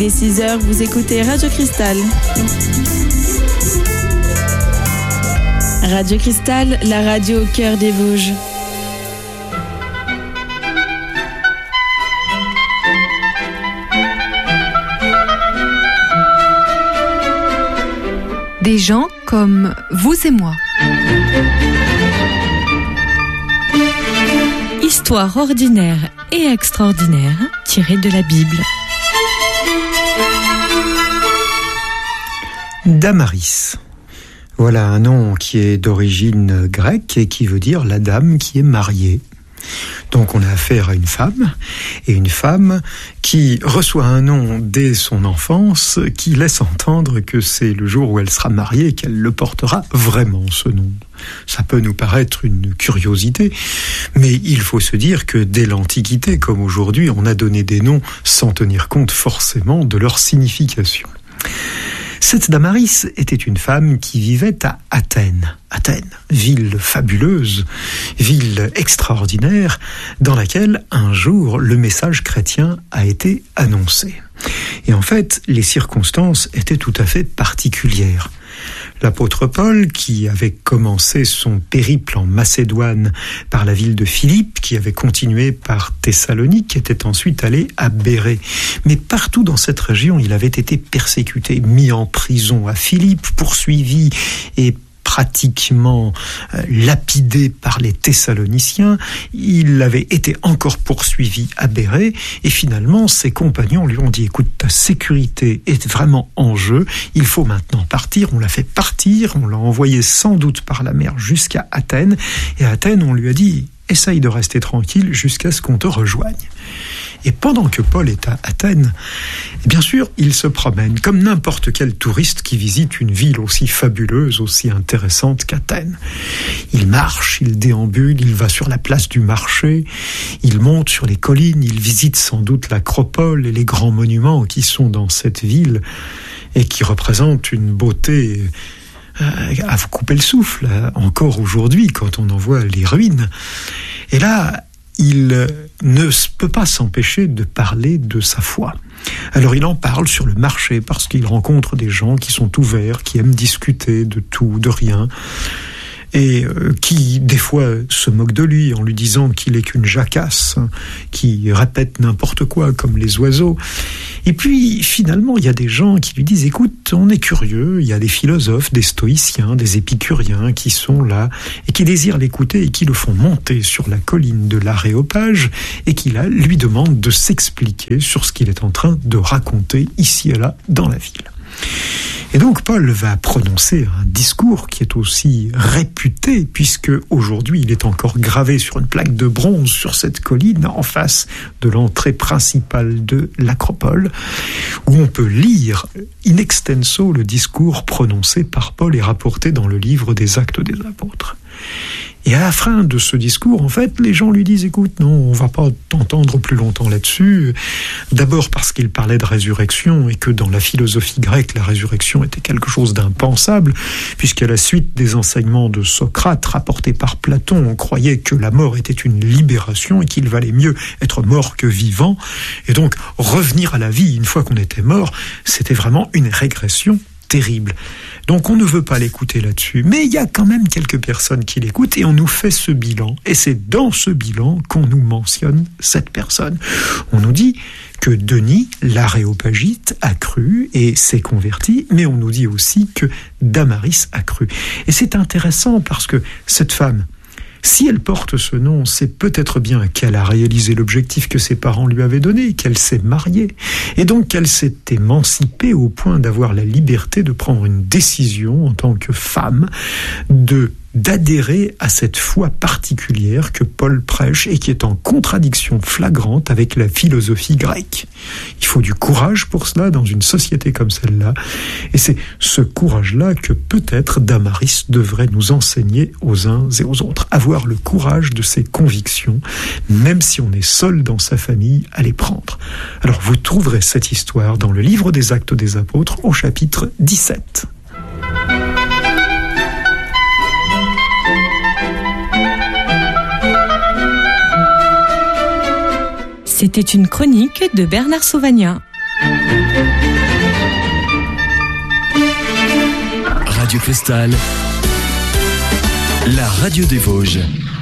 Et 6h, vous écoutez Radio Cristal. Radio Cristal, la radio au cœur des Vosges. Des gens comme vous et moi. Histoire ordinaire et extraordinaire tirée de la Bible. Damaris. Voilà un nom qui est d'origine grecque et qui veut dire la dame qui est mariée. Donc on a affaire à une femme qui reçoit un nom dès son enfance qui laisse entendre que c'est le jour où elle sera mariée qu'elle le portera vraiment, ce nom. Ça peut nous paraître une curiosité, mais il faut se dire que dès l'Antiquité comme aujourd'hui, on a donné des noms sans tenir compte forcément de leur signification. Cette Damaris était une femme qui vivait à Athènes. Athènes, ville fabuleuse, ville extraordinaire, dans laquelle un jour le message chrétien a été annoncé. Et en fait, les circonstances étaient tout à fait particulières. L'apôtre Paul, qui avait commencé son périple en Macédoine par la ville de Philippe, qui avait continué par Thessalonique, était ensuite allé à Bérée. Mais partout dans cette région, il avait été persécuté, mis en prison à Philippe, poursuivi et pratiquement lapidé par les Thessaloniciens. Il avait été encore poursuivi à Bérée et finalement ses compagnons lui ont dit « Écoute, ta sécurité est vraiment en jeu, il faut maintenant partir ». On l'a fait partir, on l'a envoyé sans doute par la mer jusqu'à Athènes et à Athènes on lui a dit « Essaye de rester tranquille jusqu'à ce qu'on te rejoigne ». Et pendant que Paul est à Athènes, bien sûr, il se promène comme n'importe quel touriste qui visite une ville aussi fabuleuse, aussi intéressante qu'Athènes. Il marche, il déambule, il va sur la place du marché, il monte sur les collines, il visite sans doute l'Acropole et les grands monuments qui sont dans cette ville et qui représentent une beauté à vous couper le souffle, encore aujourd'hui, quand on en voit les ruines. Et là, il ne peut pas s'empêcher de parler de sa foi. Alors il en parle sur le marché parce qu'il rencontre des gens qui sont ouverts, qui aiment discuter de tout, de rien, et qui, des fois, se moquent de lui en lui disant qu'il est qu'une jacasse, qui répète n'importe quoi, comme les oiseaux. Et puis, finalement, il y a des gens qui lui disent « Écoute, on est curieux, il y a des philosophes, des stoïciens, des épicuriens qui sont là, et qui désirent l'écouter, et qui le font monter sur la colline de l'Aréopage, et qui, là, lui demandent de s'expliquer sur ce qu'il est en train de raconter ici et là, dans la ville. » Et donc Paul va prononcer un discours qui est aussi réputé, puisque aujourd'hui il est encore gravé sur une plaque de bronze sur cette colline en face de l'entrée principale de l'Acropole, où on peut lire in extenso le discours prononcé par Paul et rapporté dans le livre des Actes des Apôtres. Et à la fin de ce discours, en fait, les gens lui disent « Écoute, non, on va pas t'entendre plus longtemps là-dessus. » D'abord parce qu'il parlait de résurrection et que dans la philosophie grecque, la résurrection était quelque chose d'impensable, puisqu'à la suite des enseignements de Socrate rapportés par Platon, on croyait que la mort était une libération et qu'il valait mieux être mort que vivant. Et donc, revenir à la vie une fois qu'on était mort, c'était vraiment une régression terrible. Donc on ne veut pas l'écouter là-dessus, mais il y a quand même quelques personnes qui l'écoutent et on nous fait ce bilan. Et c'est dans ce bilan qu'on nous mentionne cette personne. On nous dit que Denis, l'Aréopagite, a cru et s'est converti, mais on nous dit aussi que Damaris a cru. Et c'est intéressant parce que cette femme, si elle porte ce nom, c'est peut-être bien qu'elle a réalisé l'objectif que ses parents lui avaient donné, qu'elle s'est mariée, et donc qu'elle s'est émancipée au point d'avoir la liberté de prendre une décision en tant que femme, d'adhérer à cette foi particulière que Paul prêche et qui est en contradiction flagrante avec la philosophie grecque. Il faut du courage pour cela dans une société comme celle-là, et c'est ce courage-là que peut-être Damaris devrait nous enseigner aux uns et aux autres. Avoir le courage de ses convictions, même si on est seul dans sa famille à les prendre. Alors vous trouverez cette histoire dans le livre des Actes des Apôtres au chapitre 17. C'était une chronique de Bernard Sauvagnat. Radio Cristal, la radio des Vosges.